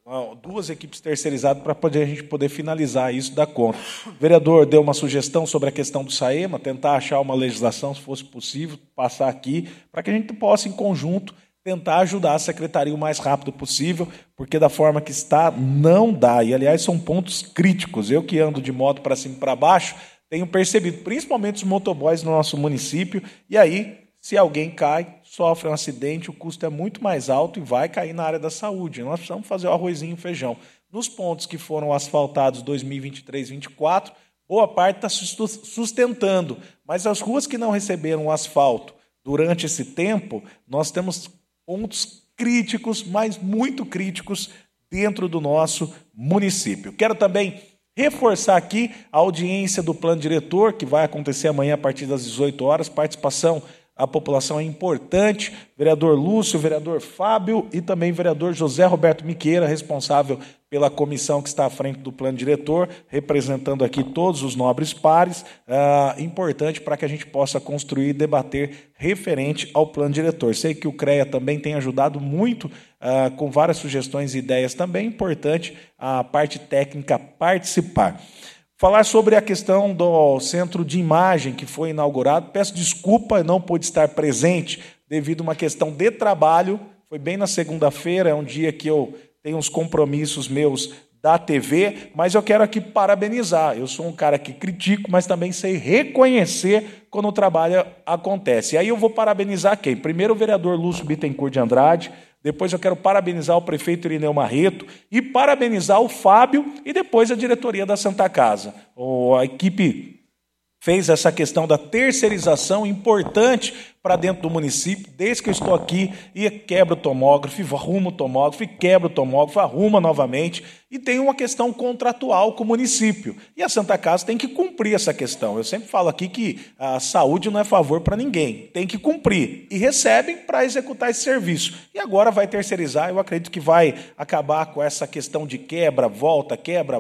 2 equipes terceirizadas, para a gente poder finalizar isso da conta. O vereador deu uma sugestão sobre a questão do SAEMA, tentar achar uma legislação, se fosse possível, passar aqui, para que a gente possa, em conjunto, tentar ajudar a secretaria o mais rápido possível, porque da forma que está, não dá. E, aliás, são pontos críticos. Eu que ando de moto para cima e para baixo, tenho percebido, principalmente os motoboys no nosso município, e aí, se alguém cai, sofre um acidente, o custo é muito mais alto e vai cair na área da saúde. Nós precisamos fazer o arrozinho e o feijão. Nos pontos que foram asfaltados 2023 e 2024, boa parte está sustentando, mas as ruas que não receberam o asfalto durante esse tempo, nós temos pontos críticos, mas muito críticos, dentro do nosso município. Quero também reforçar aqui a audiência do plano diretor, que vai acontecer amanhã a partir das 18 horas, participação, a população é importante, vereador Lúcio, vereador Fábio e também vereador José Roberto Miqueira, responsável pela comissão que está à frente do plano diretor, representando aqui todos os nobres pares, importante para que a gente possa construir e debater referente ao plano diretor. Sei que o CREA também tem ajudado muito com várias sugestões e ideias também, importante a parte técnica participar. Falar sobre a questão do centro de imagem que foi inaugurado. Peço desculpa, não pude estar presente devido a uma questão de trabalho. Foi bem na segunda-feira, é um dia que eu tenho uns compromissos meus da TV, mas eu quero aqui parabenizar. Eu sou um cara que critico, mas também sei reconhecer quando o trabalho acontece. E aí eu vou parabenizar quem? Primeiro o vereador Lúcio Bittencourt de Andrade, depois eu quero parabenizar o prefeito Irineu Marreto e parabenizar o Fábio e depois a diretoria da Santa Casa. A equipe fez essa questão da terceirização importante para dentro do município, desde que eu estou aqui, e quebra o tomógrafo, arruma o tomógrafo, quebra o tomógrafo, arruma novamente, e tem uma questão contratual com o município. E a Santa Casa tem que cumprir essa questão. Eu sempre falo aqui que a saúde não é favor para ninguém, tem que cumprir. E recebem para executar esse serviço. E agora vai terceirizar, eu acredito que vai acabar com essa questão de quebra, volta,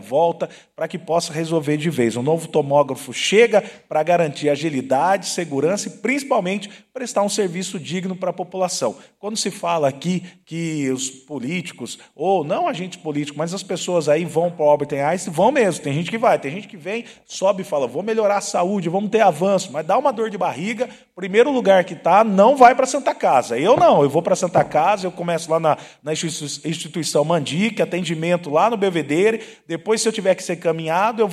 para que possa resolver de vez. O novo tomógrafo chega para garantir agilidade, segurança e, principalmente, prestar um serviço digno para a população. Quando se fala aqui que os políticos, ou não agentes políticos, mas as pessoas aí vão para o Albert Einstein, vão mesmo, tem gente que vai, tem gente que vem, sobe e fala, vou melhorar a saúde, vamos ter avanço, mas dá uma dor de barriga, primeiro lugar que está, não vai para a Santa Casa. Eu não, eu vou para a Santa Casa, eu começo lá na instituição Mandique, atendimento lá no Belvedere, depois, se eu tiver que ser caminhado, eu